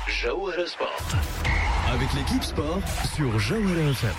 Jawhara Sport. Avec l'équipe sport sur Jawhara FM.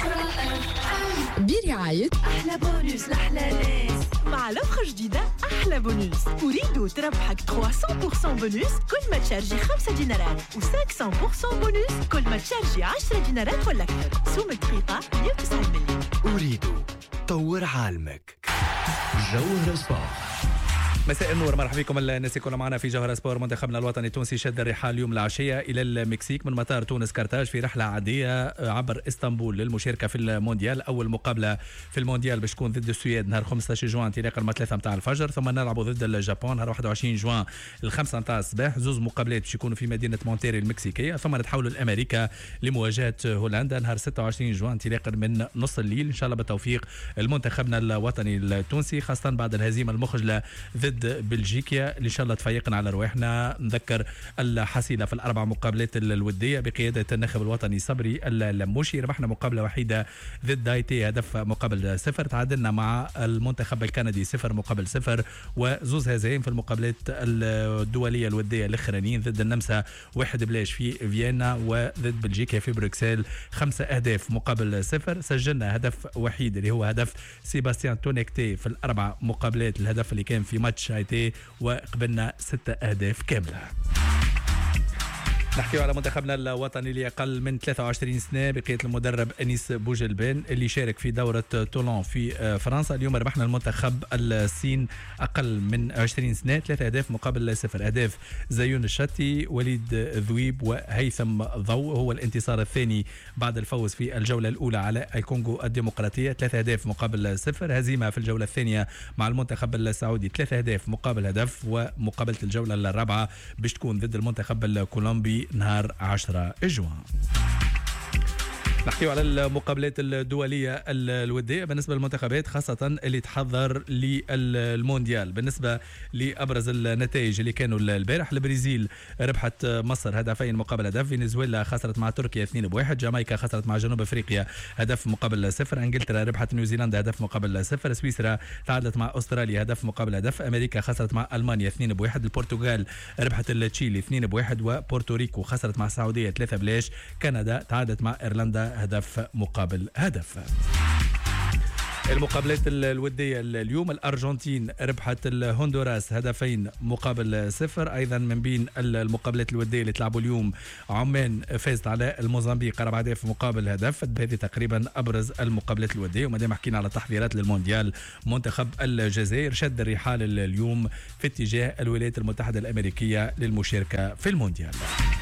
برعاية أحلى بونus لأحلى ناس مع لفخة جديدة أحلى بونus. أريد تربحك 300% بونus كل ما تشارجي 5 دينارات و500% بونus كل ما تشارجي 10 دينارات ولا أكثر. سوم دقيقة 190 مليون. أريد طور عالمك. جوهرة سبورت. مساء النور، مرحبا بكم الناس كلها معنا في جوهرة سبور. منتخبنا الوطني التونسي شد الرحال اليوم العشية إلى المكسيك من مطار تونس كارتاج في رحلة عادية عبر اسطنبول للمشاركة في المونديال. أول مقابلة في المونديال باش تكون ضد السويد نهار 15 جوان انطلاقا من 3 متاع الفجر، ثم نلعبوا ضد اليابان نهار 21 جوان 5 متاع الصباح. زوز مقابلات باش يكونوا في مدينة مونتيري المكسيكية، ثم نتحولوا لأمريكا لمواجهة هولندا نهار 26 جوان انطلاقا من نص الليل. إن شاء الله بالتوفيق المنتخبنا الوطني التونسي، خاصة بعد الهزيمة المخجلة ضد بلجيكا اللي ان شاء الله تفيقنا على رواحنا. نذكر الحصيله في الاربع مقابلات الوديه بقياده الناخب الوطني صبري اللموشي. ربحنا مقابله وحيده ضد هايتي هدف مقابل 0، تعادلنا مع المنتخب الكندي 0-0، وزوز هزايم في المقابلات الدوليه الوديه الاخرانيين ضد النمسا 1-0 في فيينا وضد بلجيكا في بروكسل 5-0. سجلنا هدف وحيد اللي هو هدف سيباستيان تونيكتي في الاربع مقابلات، الهدف اللي كان في ماتش هايتي، وقبلنا 6 أهداف كاملة. نحكي على منتخبنا الوطني اللي أقل من 23 سنة بقيادة المدرب أنيس بوجلبان اللي شارك في دورة تولون في فرنسا. اليوم ربحنا المنتخب الصين أقل من 20 سنة 3 أهداف مقابل 0. أهداف زيون الشتي، وليد ذويب، وهيثم ضو. هو الانتصار الثاني بعد الفوز في الجولة الأولى على الكونغو الديمقراطية 3 أهداف مقابل 0. هزيمة في الجولة الثانية مع المنتخب السعودي 3 أهداف مقابل هدف، ومقابلة الجولة الرابعة باش تكون ضد المنتخب الكولومبي نهار 10 جوان. نحكي على المقابلات الدولية الودية بالنسبة للمنتخبات خاصة اللي تحضر للمونديال. بالنسبة لأبرز النتائج اللي كانوا البارح، البرازيل ربحت مصر هدفين مقابل هدف، فنزويلا خسرت مع تركيا 2-1، جامايكا خسرت مع جنوب أفريقيا هدف مقابل 0، انجلترا ربحت نيوزيلندا هدف مقابل 0، سويسرا تعادلت مع أستراليا هدف مقابل هدف، أمريكا خسرت مع ألمانيا 2-1، البرتغال ربحت تشيلي 2-1، وبورتوريكو خسرت مع السعودية 3-0، كندا تعادلت مع إيرلندا هدف مقابل هدف. المقابلات الودية اليوم، الأرجنتين ربحت الهندوراس هدفين مقابل 0. أيضا من بين المقابلات الودية اللي تلعبوا اليوم، عمان فازت على الموزمبيق 4 أهداف مقابل هدف. هذه تقريبا أبرز المقابلات الودية. وما دام حكينا على التحضيرات للمونديال، منتخب الجزائر شد الرحال اليوم في اتجاه الولايات المتحدة الأمريكية للمشاركة في المونديال.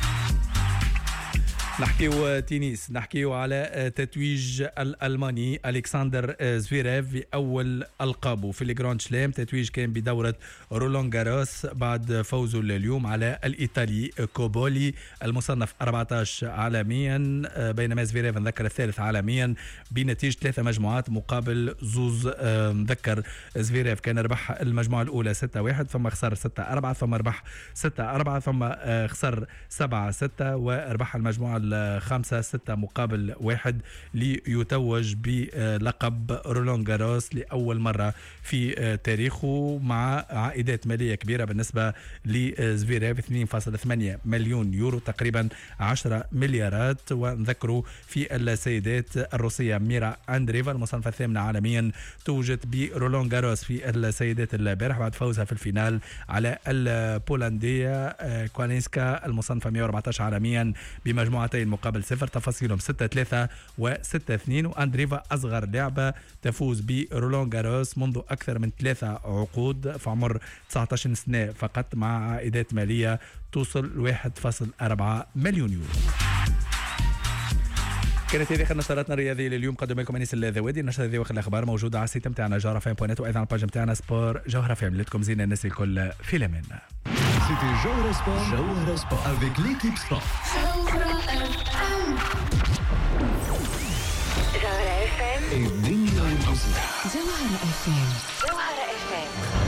نحكيو تنس، نحكيو على تتويج الألماني ألكسندر زفيريف بأول ألقابه في الجراند سلام. تتويج كان بدورة رولان جاروس بعد فوزه اليوم على الإيطالي كوبولي المصنف 14 عالميا، بينما زفيريف نذكر الثالث عالميا بنتيجة 3 مجموعات مقابل 2. نذكر زفيريف كان ربح المجموعة الأولى 6-1، ثم خسر 6-4، ثم ربح 6-4، ثم خسر 7-6، وربح المجموعة 5-6 مقابل 1 ليتوج بلقب رولان جاروس لأول مرة في تاريخه، مع عائدات مالية كبيرة بالنسبة لزفيريف 2.8 مليون يورو، تقريبا 10 مليارات. ونذكروا في السيدات الروسية ميرا أندريفا المصنفة الثامنة عالميا توجت برولان جاروس في السيدات البارح بعد فوزها في الفينال على البولندية كوالينسكا المصنفة 114 عالميا بمجموعتين مقابل 0. تفاصيلهم 6-3 و6-2. وأندريفا أصغر لعبة تفوز برولان جاروس منذ أكثر من 3 عقود، في عمر 19 سنة فقط، مع عائدات مالية توصل 1.4 مليون يورو. كانت هذه نشراتنا الرياضية لليوم، قدم لكم أنيس الذوادي. النشرة هذه واخر الأخبار موجودة على السيت متاعنا جوهرة فام بوينت، وأيضا على الباج متاعنا سبور جوهرة فام. لكم زين الناس الكل في الأمان. C'était Jawhara Sport. Jawhara Sport avec l'équipe sport. Jawhara FM. الدنيا والأصل. جوهرة FM. Jawhara FM.